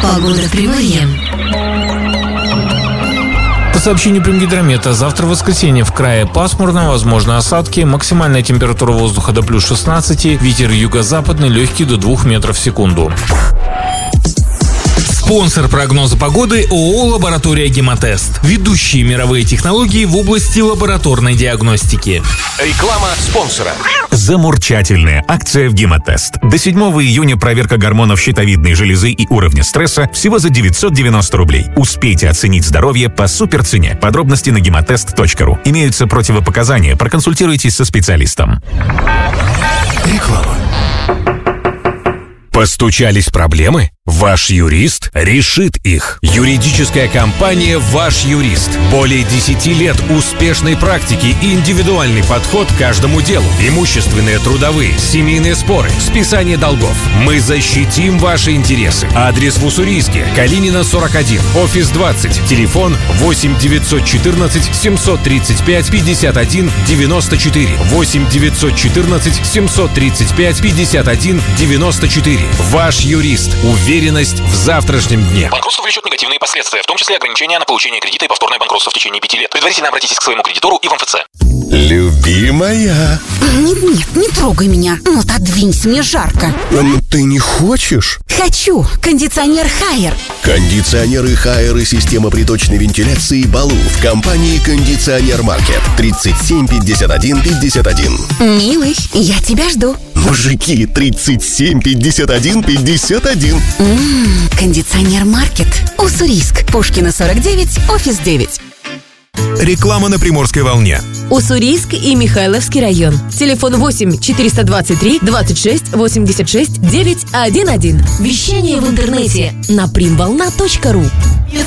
Погода в Приморье. По сообщению Примгидромета, завтра в воскресенье в крае пасмурно, возможны осадки, максимальная температура воздуха до плюс 16, ветер юго-западный легкий до 2 метров в секунду. Спонсор прогноза погоды ООО «Лаборатория Гемотест». Ведущие мировые технологии в области лабораторной диагностики. Реклама спонсора. Замурчательная акция в Гемотест. До 7 июня проверка гормонов щитовидной железы и уровня стресса всего за 990 рублей. Успейте оценить здоровье по суперцене. Подробности на гемотест.ру. Имеются противопоказания. Проконсультируйтесь со специалистом. Реклама. Постучались проблемы? Ваш юрист решит их. Юридическая компания «Ваш юрист». Более 10 лет успешной практики и индивидуальный подход к каждому делу. Имущественные, трудовые, семейные споры, списание долгов. Мы защитим ваши интересы. Адрес в Уссурийске. Калинина, 41. Офис 20. Телефон 8 914 735 51 94. 8 914 735 51 94. Ваш юрист. Уверенность в завтрашнем дне. Банкротство влечет негативные последствия, в том числе ограничения на получение кредита и повторное банкротство в течение 5 лет. Предварительно обратитесь к своему кредитору и в МФЦ. Любимая. Нет, не трогай меня. Ну, отодвинься, мне жарко. Ты не хочешь? Хочу. Кондиционер Haier. Кондиционеры Haier и система приточной вентиляции Балу в компании «Кондиционер Маркет». 37 51 51. Милый, я тебя жду. Мужики, 37 51 51. Кондиционер Маркет. Уссурийск. Пушкина, 49, офис 9. Реклама на Приморской волне. Уссурийск и Михайловский район. Телефон 8 423 26 86 911. Вещание в интернете на primvolna.ru.